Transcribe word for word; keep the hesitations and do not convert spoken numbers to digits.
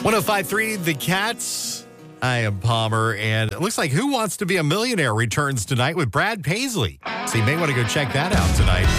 one oh five point three The Cats. I am Palmer, and it looks like Who Wants to Be a Millionaire returns tonight with Brad Paisley. So you may want to go check that out tonight.